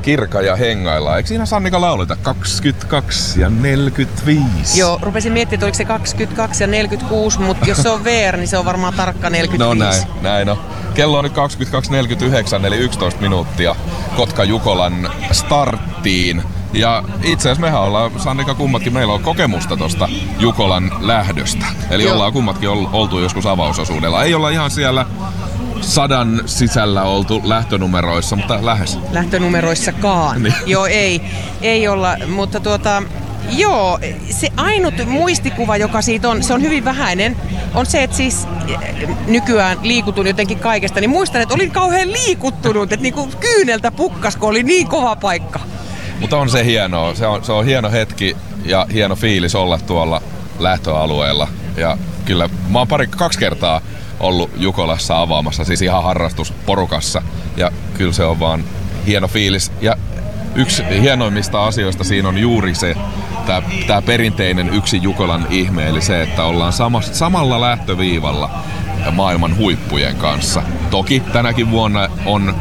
Kirka ja hengaillaan. Eikö siinä Sannika lauleta 22 ja 45? Joo, rupesin miettimään, että oliko se 22 ja 46, mutta jos se on VR, niin se on varmaan tarkka 45. No näin on. Kello on nyt 22.49, eli 11 minuuttia Kotka-Jukolan starttiin. Ja itse asiassa mehän ollaan, Sannika, kummatkin, meillä on kokemusta tosta Jukolan lähdöstä. Eli ollaan kummatkin oltu joskus avausosuudella. Ei olla ihan siellä 100 sisällä oltu lähtönumeroissa, mutta lähes. Lähtönumeroissakaan. Niin. Joo, ei olla, mutta joo, se ainut muistikuva, joka siitä on, se on hyvin vähäinen, on se, että siis nykyään liikutun jotenkin kaikesta, niin muistan, että olin kauhean liikuttunut, että niinku kyyneltä pukkas, kun oli niin kova paikka. Mutta on se hienoa, se on hieno hetki ja hieno fiilis olla tuolla lähtöalueella. Ja kyllä mä oon 2 kertaa ollut Jukolassa avaamassa, siis ihan harrastusporukassa. Ja kyllä se on vaan hieno fiilis. Ja yksi hienoimmista asioista siinä on juuri se, tää perinteinen yksi Jukolan ihme, eli se, että ollaan samalla lähtöviivalla maailman huippujen kanssa. Toki tänäkin vuonna on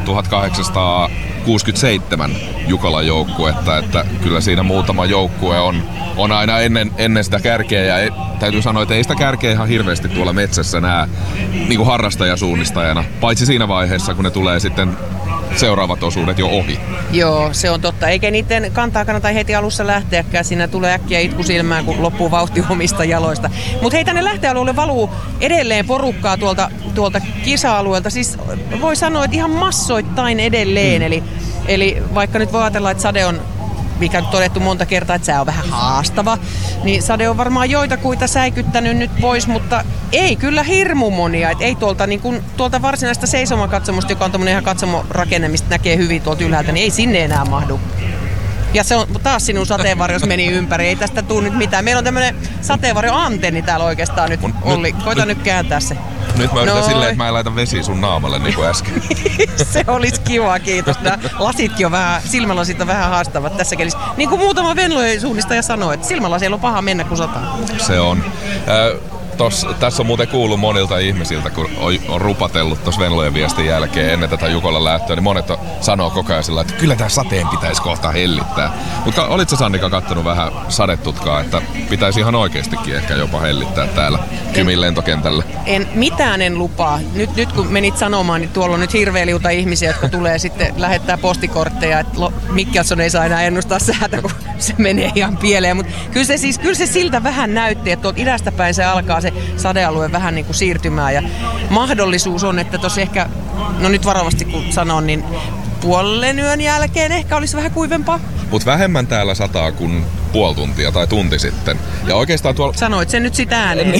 1867 Jukolan joukkuetta, että kyllä siinä muutama joukkue on aina ennen sitä kärkeä, ja täytyy sanoa, että ei sitä kärkeä ihan hirveästi tuolla metsässä näe niin kuin harrastajasuunnistajana, paitsi siinä vaiheessa, kun ne tulee sitten seuraavat osuudet jo ohi. Joo, se on totta. Eikä niiden kantaa kannata heti alussa lähteäkään. Siinä tulee äkkiä itku silmään, kun loppuu vauhti omista jaloista. Mutta hei, tänne lähtöalueelle valuu edelleen porukkaa tuolta kisa-alueelta. Siis voi sanoa, että ihan massoittain edelleen. Eli vaikka nyt voi ajatella, että sade on, mikä on todettu monta kertaa, että sää on vähän haastava, niin sade on varmaan joitakuita säikyttänyt nyt pois, mutta ei kyllä hirmu monia. Et ei tuolta varsinaista seisomakatsomusta, joka on tommonen ihan katsomorakenne, mistä näkee hyvin tuolta ylhäältä, niin ei sinne enää mahdu. Ja se on taas sinun sateenvarjos meni ympäri, ei tästä tule nyt mitään. Meillä on tämmönen sateenvarjo-antenni täällä oikeastaan nyt, Olli. Koita nyt kääntää se. Nyt mä yritän silleen, että mä en laita vesiä sun naamalle niin kuin äsken. Se olisi kiva, kiitos. Nämä lasitkin on vähän, silmälasit on vähän haastavat tässä kelissä. Niin kuin muutama Venlojen suunnistaja sanoi, että silmälasilla on paha mennä, kun sataa. Se on. Tässä on muuten kuullut monilta ihmisiltä, kun on rupatellut tuossa Venlojen viestin jälkeen ennen tätä Jukolan lähtöä, niin monet sanoo koko ajan sillä, että kyllä tää sateen pitäisi kohta hellittää. Mutta olitko Sannika kattonut vähän sadetutkaa, että pitäisi ihan oikeastikin ehkä jopa hellittää täällä Kymin lentokentällä? Mitään en lupaa. Nyt kun menit sanomaan, niin tuolla on nyt hirveä liuta ihmisiä, jotka tulee sitten lähettää postikortteja, että Mikkelson ei saa enää ennustaa säätä, kun se menee ihan pieleen. Mutta kyllä se siltä vähän näytti, että tuolta idästä päin se alkaa se sadealue vähän niin kuin siirtymään, ja mahdollisuus on, että tossa ehkä, no nyt varovasti kun sanon, niin puolen yön jälkeen ehkä olisi vähän kuivempaa. Mut vähemmän täällä sataa kuin puoli tuntia tai tunti sitten. Ja oikeastaan tuolla... Sanoit sen nyt sitä ääneen.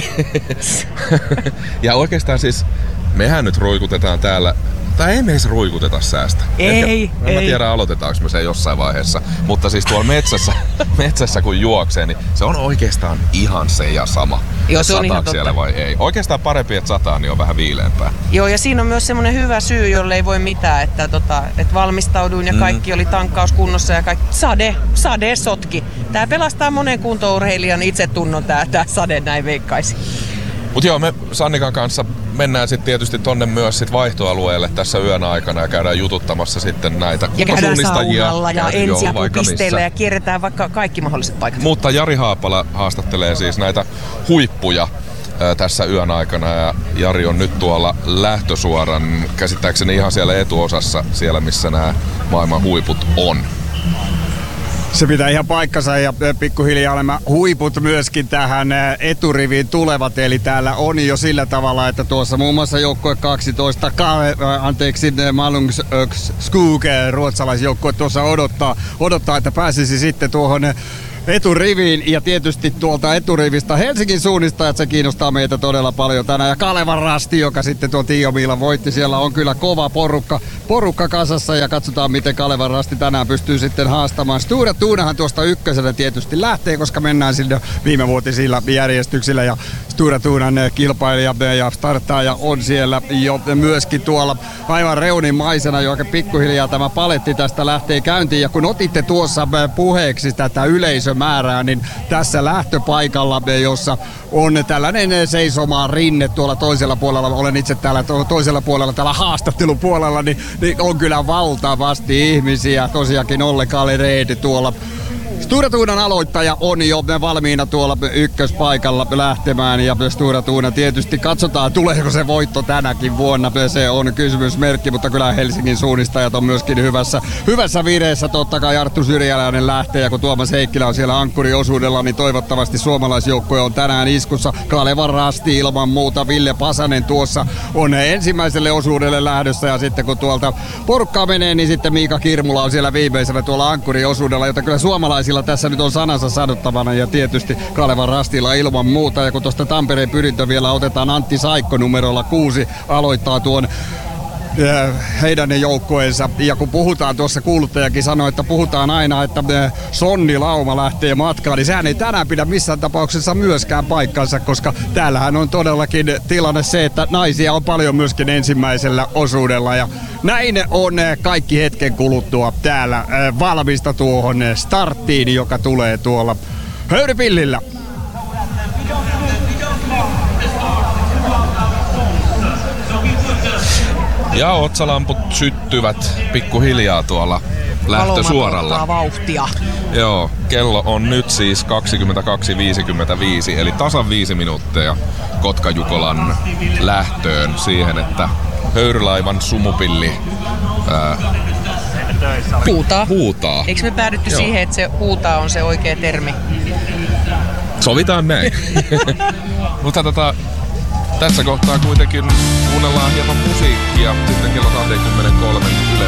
Ja oikeastaan siis mehän nyt ruikutetaan täällä. Tai ei me edes ruikuteta säästä. Ei. Mä tiedä, aloitetaanko me se jossain vaiheessa. Mutta siis tuolla metsässä kun juoksee, niin se on oikeastaan ihan se ja sama. Joo, se on ihan totta. Siellä vai ei. Oikeastaan parempi, että sataa, niin on vähän viileämpää. Joo, ja siinä on myös semmoinen hyvä syy, jolle ei voi mitään, että valmistauduin ja kaikki oli tankkauskunnossa ja kaikki. Sade sotki. Tää pelastaa monen kuntourheilijan itsetunnon tää sade, näin veikkaisin. Mut joo, me Sannikan kanssa mennään sitten tietysti tonne myös sit vaihtoalueelle tässä yön aikana ja käydään jututtamassa sitten näitä suunnistajia. Ja käydään saunalla ja ensiapupisteillä ja kierretään vaikka kaikki mahdolliset paikat. Mutta Jari Haapala haastattelee siis näitä huippuja tässä yön aikana, ja Jari on nyt tuolla lähtösuoran, käsittääkseni ihan siellä etuosassa, siellä missä nämä maailman huiput on. Se pitää ihan paikkansa, ja pikkuhiljaa nämä huiput myöskin tähän eturiviin tulevat. Eli täällä on jo sillä tavalla, että tuossa muun muassa joukkue 12, Malungsskog, ruotsalaisjoukkue tuossa odottaa, että pääsisi sitten tuohon eturiviin, ja tietysti tuolta eturivistä Helsingin suunnistajat, se kiinnostaa meitä todella paljon tänään. Ja Kalevan Rasti, joka sitten tuon Tiomiilan voitti, siellä on kyllä kova porukka kasassa, ja katsotaan miten Kalevan Rasti tänään pystyy sitten haastamaan. Stura Tuunahan tuosta ykkösellä tietysti lähtee, koska mennään sinne viimevuotisilla järjestyksillä, ja Stura Tuunan kilpailija ja starttaaja on siellä jo myöskin tuolla aivan reunimaisena, joka pikkuhiljaa tämä paletti tästä lähtee käyntiin. Ja kun otitte tuossa puheeksi tätä yleisön yleisömäärää, niin tässä lähtöpaikalla, jossa on tällainen seisomaan rinne tuolla toisella puolella, olen itse täällä toisella puolella, täällä haastattelupuolella, niin on kyllä valtavasti ihmisiä. Tosiaankin Olle Kalereedi tuolla. Stura Tuunan aloittaja on jo valmiina tuolla ykköspaikalla lähtemään ja Stura Tuuna tietysti katsotaan, tuleeko se voitto tänäkin vuonna. Se on kysymysmerkki, mutta kyllä Helsingin suunnistajat on myöskin hyvässä vireessä. Totta kai Arttu Syrjäläinen lähtee ja kun Tuomas Heikkilä on siellä ankkuriosuudella, niin toivottavasti suomalaisjoukkue on tänään iskussa. Kalevan Rasti ilman muuta, Ville Pasanen tuossa on ensimmäiselle osuudelle lähdössä ja sitten kun tuolta porukkaa menee, niin sitten Miika Kirmula on siellä viimeisenä tuolla ankkuriosuudella, jota kyllä suomalaisilla tässä nyt on sanansa sanottavana ja tietysti Kalevan Rastilla ilman muuta. Ja kun tuosta Tampereen Pyrintö vielä otetaan, Antti Saikko numerolla 6 aloittaa tuon heidän joukkueensa. Ja kun puhutaan, tuossa kuuluttajakin sanoi, että puhutaan aina, että Sonni Lauma lähtee matkaan, niin sehän ei tänään pidä missään tapauksessa myöskään paikkansa, koska täällähän on todellakin tilanne se, että naisia on paljon myöskin ensimmäisellä osuudella. Ja näin on kaikki hetken kuluttua täällä valmista tuohon starttiin, joka tulee tuolla Höyrypillillä. Ja otsalamput syttyvät pikkuhiljaa tuolla lähtösuoralla. Vauhtia. Joo, kello on nyt siis 22.55, eli tasan 5 minuuttia Kotka-Jukolan lähtöön siihen, että höyrylaivan sumupilli huutaa. Eikö me päädytty siihen, että se huutaa on se oikea termi? Sovitaan näin. Mutta tässä kohtaa kuitenkin kuunnellaan hieman musiikkia. Sitten kello 23 Yle